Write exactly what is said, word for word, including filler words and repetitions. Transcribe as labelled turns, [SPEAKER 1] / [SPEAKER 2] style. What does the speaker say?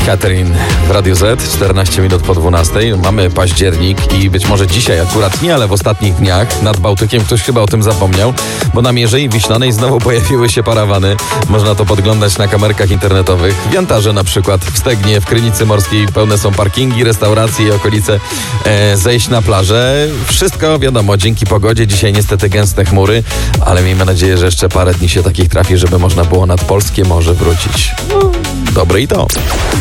[SPEAKER 1] Catherine w Radiu Z, czternaście minut po dwunastej. Mamy październik i być może dzisiaj akurat nie, ale w ostatnich dniach nad Bałtykiem ktoś chyba o tym zapomniał, bo na Mierzei Wiślanej znowu pojawiły się parawany. Można to podglądać na kamerkach internetowych. W Jantarze na przykład, w Stegnie, w Krynicy Morskiej pełne są parkingi, restauracje i okolice e, zejść na plażę. Wszystko wiadomo, dzięki pogodzie. Dzisiaj niestety gęste chmury, ale miejmy nadzieję, że jeszcze parę dni się takich trafi, żeby można było nad polskie morze wrócić. No, dobre i to.